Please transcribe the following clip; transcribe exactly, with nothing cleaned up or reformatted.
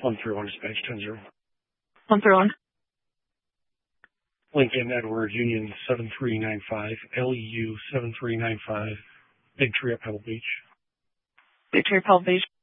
one three one dispatch ten zero. one three one. Lincoln Edward Union seven three nine five, L U seven three nine five, Big Tree at Pebble Beach. Big Tree at Pebble Beach.